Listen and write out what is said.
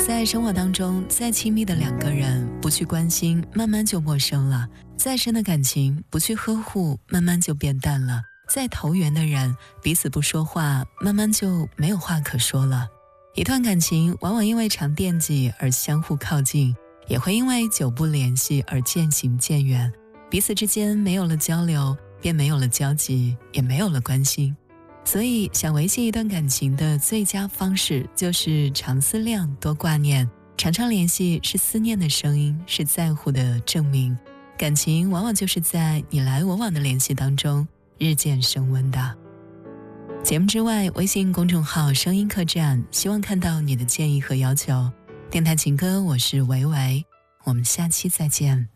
在生活当中，再亲密的两个人不去关心，慢慢就陌生了；再深的感情不去呵护，慢慢就变淡了；再投缘的人彼此不说话，慢慢就没有话可说了。一段感情往往因为常惦记而相互靠近，也会因为久不联系而渐行渐远，彼此之间没有了交流，便没有了交集，也没有了关心。所以想维系一段感情的最佳方式就是常思量，多挂念，常常联系是思念的声音，是在乎的证明。感情往往就是在你来我往的联系当中日渐升温的。节目之外，微信公众号声音客栈，希望看到你的建议和要求。电台情歌，我是维维，我们下期再见。